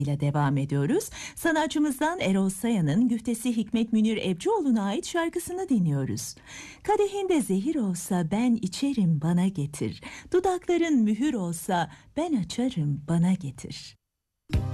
ile devam ediyoruz. Sanatçımızdan Erol Saya'nın güftesi Hikmet Münir Ebcioğlu'na ait şarkısını dinliyoruz. Kadehinde zehir olsa ben içerim bana getir. Dudakların mühür olsa ben açarım bana getir.